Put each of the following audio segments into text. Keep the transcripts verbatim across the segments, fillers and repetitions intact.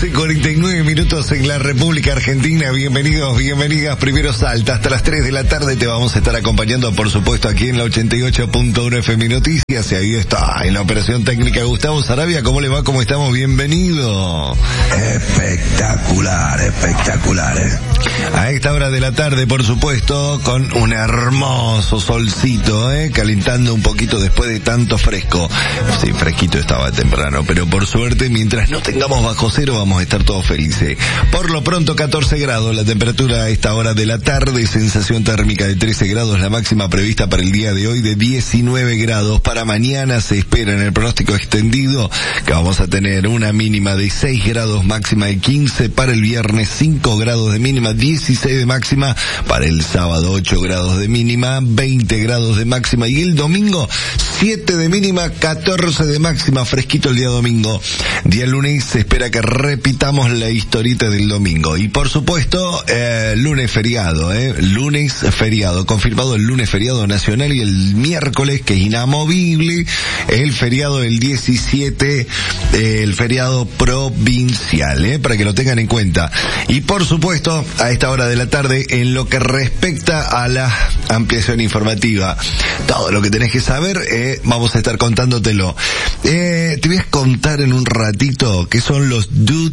doce cuarenta y nueve minutos en la República Argentina. Bienvenidos, bienvenidas. Primero Salta. Hasta las tres de la tarde te vamos a estar acompañando, por supuesto, aquí en la ochenta y ocho punto uno F M Noticias. Y ahí está, en la operación técnica, Gustavo Sarabia. ¿Cómo le va? ¿Cómo estamos? Bienvenido. Espectacular, espectacular, ¿eh? A esta hora de la tarde, por supuesto, con un hermoso solcito, ¿eh? Calentando un poquito después de tanto fresco. Sí, fresquito estaba temprano, pero por suerte, mientras no tengamos bajo cero, vamos a estar todos felices. Por lo pronto, catorce grados la temperatura a esta hora de la tarde, sensación térmica de trece grados, la máxima prevista para el día de hoy de diecinueve grados. Para mañana se espera en el pronóstico extendido que vamos a tener una mínima de seis grados, máxima de quince, para el viernes cinco grados de mínima, dieciséis de máxima, para el sábado ocho grados de mínima, veinte grados de máxima, y el domingo siete de mínima, catorce de máxima, fresquito el día domingo. Día lunes se espera que repitamos la historieta del domingo. Y por supuesto, eh, lunes feriado, eh, lunes feriado, confirmado el lunes feriado nacional, y el miércoles, que es inamovible, el feriado del diecisiete, eh, el feriado provincial, eh, para que lo tengan en cuenta. Y por supuesto, a esta hora de la tarde, en lo que respecta a la ampliación informativa, todo lo que tenés que saber, eh, vamos a estar contándotelo. Eh, te voy a contar en un ratito qué son los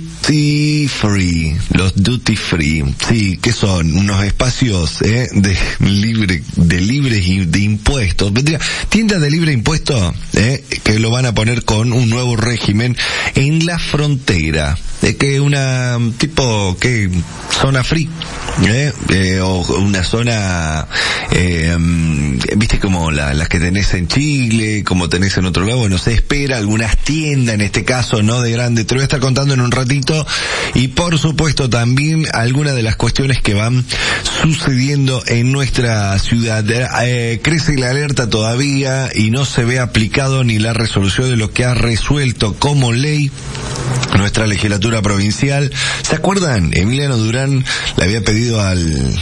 duty free, los duty free, sí, que son unos espacios, eh, de libre, de libres y de impuestos, vendría, tiendas de libre impuesto, eh, que lo van a poner con un nuevo régimen en la frontera, de que una tipo que zona free, eh, eh, o una zona, eh, viste como la, las que tenés en Chile, como tenés en otro lado, bueno, se espera algunas tiendas, en este caso no de grande, te lo voy a estar contando en un ratito, y por supuesto también algunas de las cuestiones que van sucediendo en nuestra ciudad. Eh, crece la alerta todavía y no se ve aplicado ni la resolución de lo que ha resuelto como ley nuestra legislatura provincial. ¿Se acuerdan? Emiliano Durán le había pedido al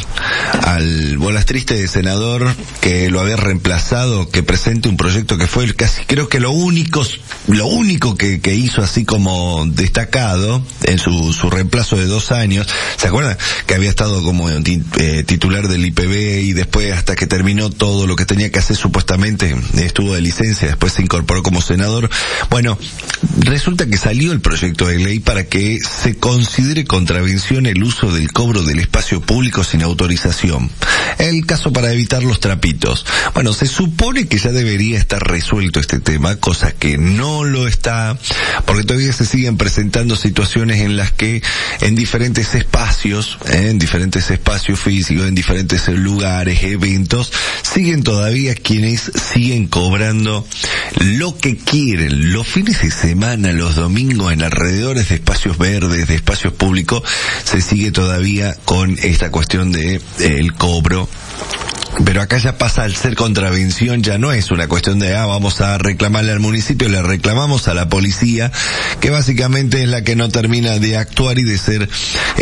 al bolas triste de senador que lo había reemplazado, que presente un proyecto que fue casi, creo que lo único lo único que, que hizo así como destacado en su, su reemplazo de dos años. ¿Se acuerdan? Que había estado como eh, titular del I P B, y después, hasta que terminó todo lo que tenía que hacer, supuestamente estuvo de licencia, después se incorporó como senador. Bueno, resulta que salió el proyecto de ley para que se considere contravención el uso del cobro del espacio público sin autorización. El caso para evitar los trapitos. Bueno, se supone que ya debería estar resuelto este tema, cosa que no lo está, porque todavía se siguen presentando situaciones en las que en diferentes espacios, eh, en diferentes espacios físicos, en diferentes lugares, eventos, siguen todavía quienes siguen cobrando lo que quieren, los fines de semana, los domingos, en alrededores de espacios verdes, de espacios públicos, se sigue todavía con esta cuestión de eh, el cobro. Pero acá ya pasa al ser contravención, ya no es una cuestión de, ah, vamos a reclamarle al municipio, le reclamamos a la policía, que básicamente es la que no termina de actuar y de ser,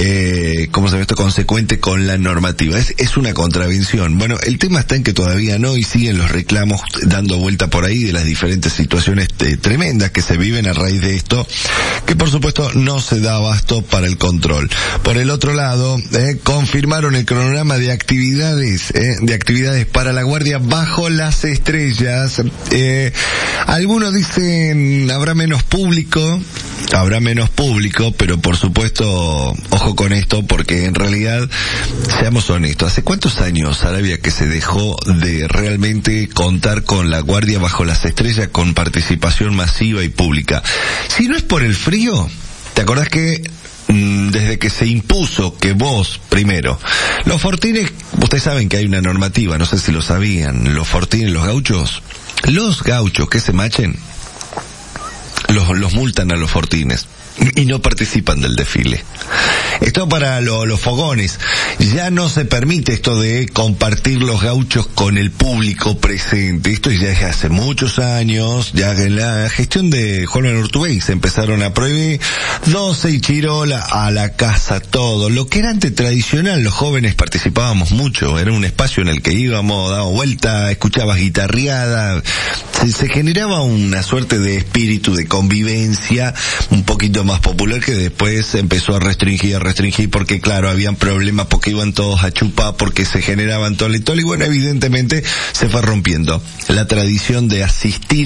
eh, ¿cómo se ve esto?, consecuente con la normativa. Es, es una contravención. Bueno, el tema está en que todavía no, y siguen los reclamos dando vuelta por ahí de las diferentes situaciones eh, tremendas que se viven a raíz de esto, que por supuesto no se da abasto para el control. Por el otro lado, eh, confirmaron el cronograma de actividades, eh, de actividades para la Guardia bajo las estrellas. Eh, algunos dicen habrá menos público, habrá menos público, pero por supuesto, ojo con esto, porque en realidad, seamos honestos, ¿hace cuántos años, Sarabia, que se dejó de realmente contar con la Guardia bajo las estrellas con participación masiva y pública? Si no es por el frío, ¿te acordás que desde que se impuso que vos, primero, los fortines, ustedes saben que hay una normativa, no sé si lo sabían, los fortines, los gauchos, los gauchos que se machen, los, los multan a los fortines y no participan del desfile. Esto para lo, los fogones. Ya no se permite esto de compartir los gauchos con el público presente. Esto ya es hace muchos años. Ya en la gestión de Juan Manuel Urtubey se empezaron a prohibir doce y chirola a la casa, todo. Lo que era antes tradicional, los jóvenes participábamos mucho. Era un espacio en el que íbamos, dábamos vuelta, escuchabas guitarreada. Se, se generaba una suerte de espíritu de convivencia un poquito más popular, que después empezó a restringir, a restringir, porque claro, habían problemas porque iban todos a chupar, porque se generaban tole y tole, y bueno, evidentemente se fue rompiendo la tradición de asistir